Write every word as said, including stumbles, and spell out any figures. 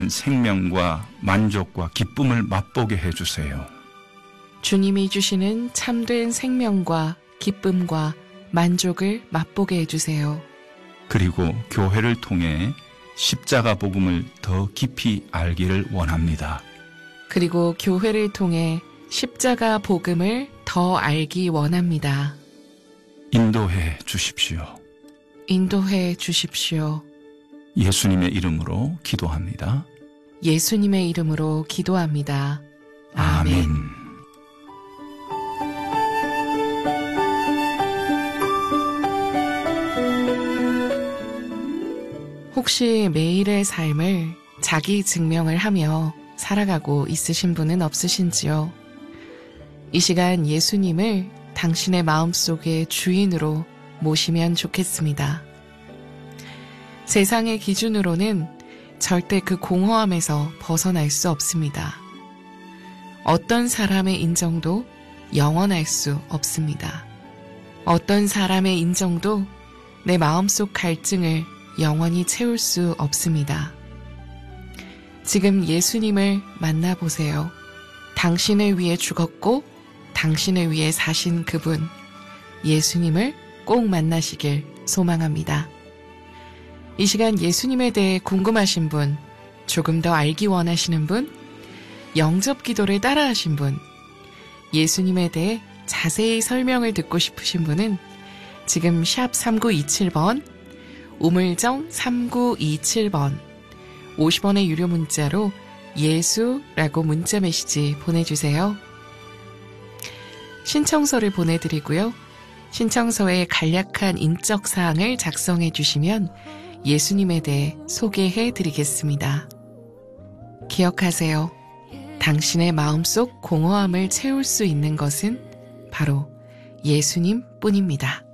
생명과 만족과 기쁨을 맛보게 해주세요. 주님이 주시는 참된 생명과 기쁨과 만족을 맛보게 해주세요. 그리고 교회를 통해 십자가 복음을 더 깊이 알기를 원합니다. 그리고 교회를 통해 십자가 복음을 더 알기 원합니다. 인도해 주십시오. 인도해 주십시오. 예수님의 이름으로 기도합니다. 예수님의 이름으로 기도합니다. 아멘. 아멘. 혹시 매일의 삶을 자기 증명을 하며 살아가고 있으신 분은 없으신지요? 이 시간 예수님을 당신의 마음속의 주인으로 모시면 좋겠습니다. 세상의 기준으로는 절대 그 공허함에서 벗어날 수 없습니다. 어떤 사람의 인정도 영원할 수 없습니다. 어떤 사람의 인정도 내 마음속 갈증을 영원히 채울 수 없습니다. 지금 예수님을 만나보세요. 당신을 위해 죽었고 당신을 위해 사신 그분, 예수님을 꼭 만나시길 소망합니다. 이 시간 예수님에 대해 궁금하신 분, 조금 더 알기 원하시는 분, 영접 기도를 따라하신 분, 예수님에 대해 자세히 설명을 듣고 싶으신 분은 지금 샵 삼구이칠 번, 우물정 삼구이칠 번, 오십 원의 유료 문자로 예수라고 문자 메시지 보내주세요. 신청서를 보내드리고요. 신청서에 간략한 인적 사항을 작성해 주시면 예수님에 대해 소개해 드리겠습니다. 기억하세요. 당신의 마음속 공허함을 채울 수 있는 것은 바로 예수님 뿐입니다.